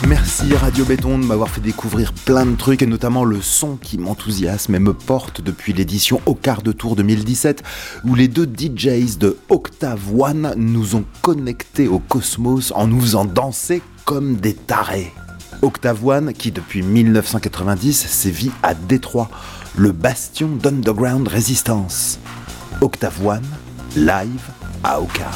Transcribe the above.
Merci Radio Béton de m'avoir fait découvrir plein de trucs et notamment le son qui m'enthousiasme et me porte depuis l'édition Au quart de tour 2017 où les deux DJs de Octave One nous ont connectés au cosmos en nous faisant danser comme des tarés. Octave One qui depuis 1990 sévit à Détroit, le bastion d'Underground Resistance. Octave One, live à Au quart.